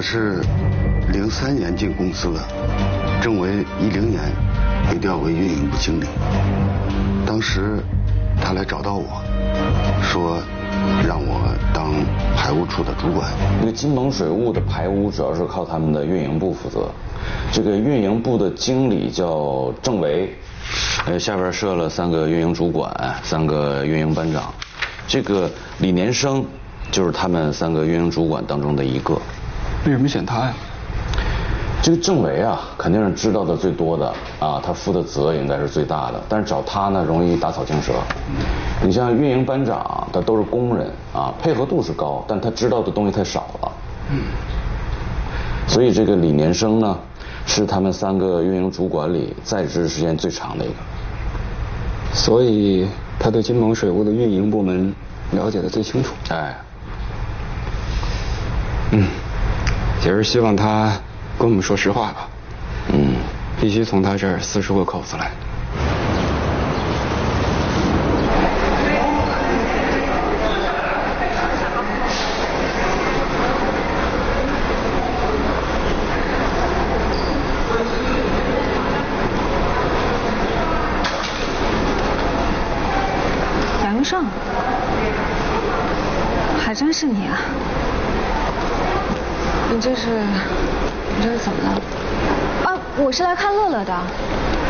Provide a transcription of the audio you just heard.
是03年进公司的，郑维10年被调为运营部经理。当时他来找到我，说让我当排污处的主管。 这个金盟水务的排污主要是靠他们的运营部负责。这个运营部的经理叫郑维，下边设了3个运营主管，3个运营班长。这个李年生就是他们3个运营主管当中的一个。 为什么选他呀？ 这个郑维啊，肯定是知道的最多的啊，他负的责应该是最大的，但是找他呢容易打草惊蛇。你像运营班长，他都是工人啊，配合度是高，但他知道的东西太少了。所以这个李年生呢，是他们3个运营主管里在职时间最长的一个。 所以他对金盟水务的运营部门了解的最清楚。 哎， 姐儿希望他跟我们说实话吧。必须从他这儿撕出个口子来。 杨胜，还真是你啊！你这是怎么了？啊，我是来看乐乐的。